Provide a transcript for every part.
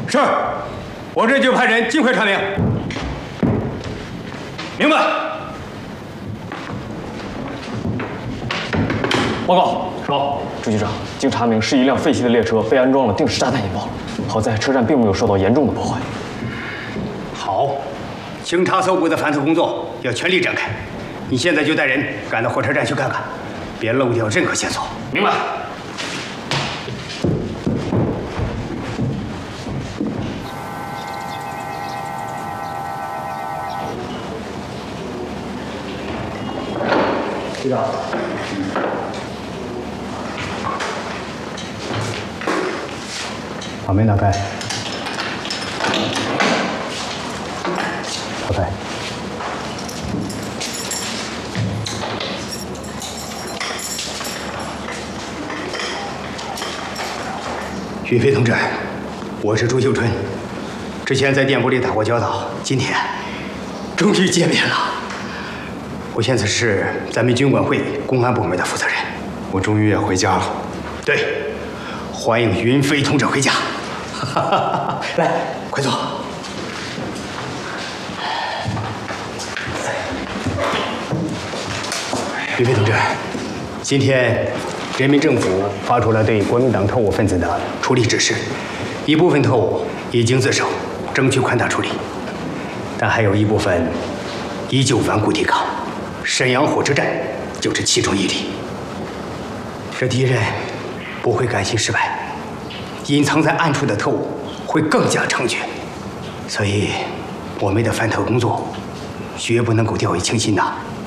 是，我这就派人尽快查明。明白。 报告，朱局长，经查明是一辆废弃的列车被安装了定时炸弹引爆了，好在车站并没有受到严重的破坏。 好，经查搜捕的反腐工作要全力展开。你现在就带人赶到火车站去看看，别漏掉任何线索。 明白。局长。 把门打开。打开。云飞同志，我是朱秀春，之前在电波里打过交道，今天终于见面了。我现在是咱们军管会公安部门的负责人， 我终于也回家了。 对，欢迎云飞同志回家。来，快坐。云飞同志，今天人民政府发出了对国民党特务分子的处理指示，一部分特务已经自首，争取宽大处理，但还有一部分依旧顽固抵抗。沈阳火车站就是其中一例。这敌人不会甘心失败，隐藏在暗处的特务会更加猖獗，所以我们的反特工作绝不能够掉以轻心的。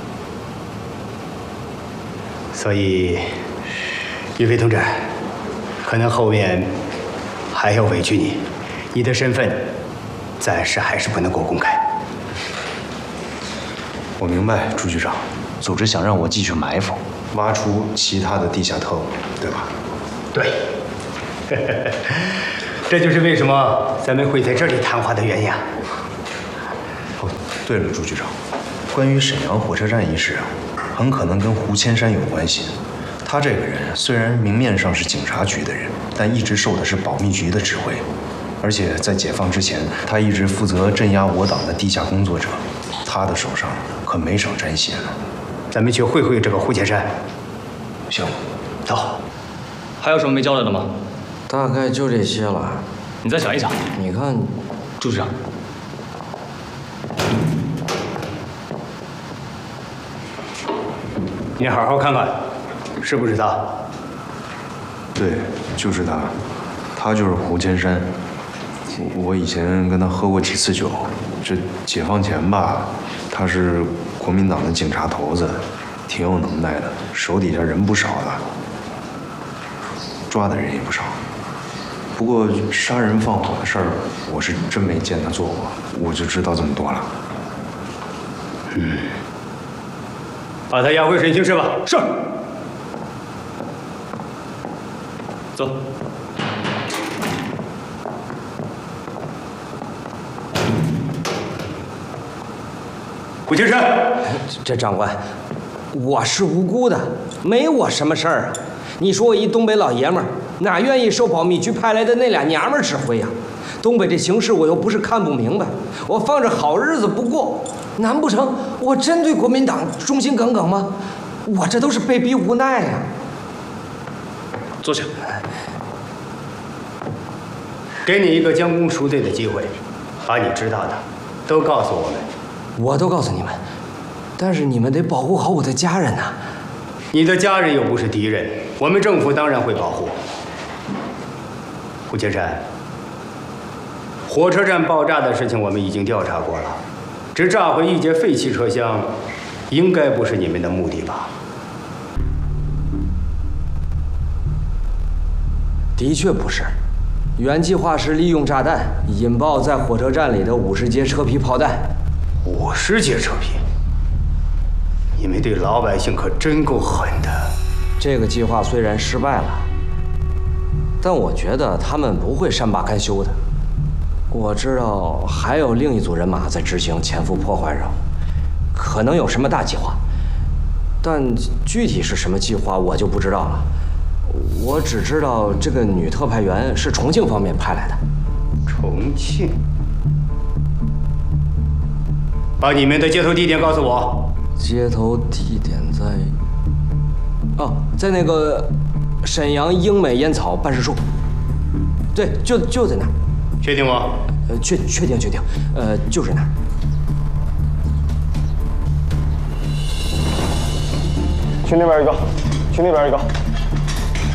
所以，云飞同志，可能后面还要委屈你，你的身份暂时还是不能够公开。 我明白，朱局长，组织想让我继续埋伏，挖出其他的地下特务，对吧？ 对，这就是为什么咱们会在这里谈话的原因啊。 哦，对了，朱局长，关于沈阳火车站一事啊，很可能跟胡千山有关系。他这个人虽然明面上是警察局的人，但一直受的是保密局的指挥，而且在解放之前，他一直负责镇压我党的地下工作者，他的手上可没少沾血呢。 咱们去会会这个胡千山。 行， 走。 还有什么没交代的吗？ 大概就这些了。 你再想一想。 你看， 朱局长， 你好好看看，是不是他？ 对，就是他，他就是胡千山。我以前跟他喝过几次酒。这解放前吧，他是国民党的警察头子，挺有能耐的，手底下人不少的，抓的人也不少。不过杀人放火的事儿，我是真没见他做过，我就知道这么多了。 把他押回审讯室吧。 是。走。 胡先生， 这长官，我是无辜的，没我什么事儿啊。你说我一东北老爷们儿，哪愿意受保密局派来的那俩娘们儿指挥呀？东北这形势我又不是看不明白，我放着好日子不过，难不成我真对国民党忠心耿耿吗？我这都是被逼无奈呀。 坐下。 给你一个将功赎罪的机会，把你知道的都告诉我们。 我都告诉你们，但是你们得保护好我的家人呐。 你的家人又不是敌人，我们政府当然会保护。胡千山，火车站爆炸的事情我们已经调查过了，只炸毁一节废弃车厢，应该不是你们的目的吧？ 的确不是，原计划是利用炸弹引爆在火车站里的50节车皮炮弹。 50节车皮，你们对老百姓可真够狠的。 这个计划虽然失败了，但我觉得他们不会善罢甘休的。我知道还有另一组人马在执行潜伏破坏任务，可能有什么大计划，但具体是什么计划我就不知道了。我只知道这个女特派员是重庆方面派来的。 重庆。把你们的接头地点告诉我。 接头地点在……哦，在那个沈阳英美烟草办事处。对，就在那儿。 确定吗？ 确定，就是那儿。 去那边一个，去那边一个。